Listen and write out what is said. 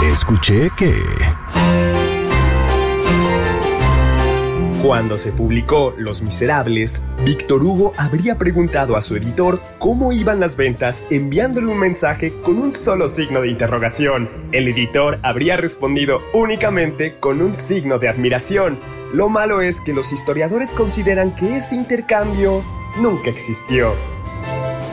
Escuché que... Cuando se publicó Los Miserables, Víctor Hugo habría preguntado a su editor cómo iban las ventas enviándole un mensaje con un solo signo de interrogación. El editor habría respondido únicamente con un signo de admiración. Lo malo es que los historiadores consideran que ese intercambio nunca existió.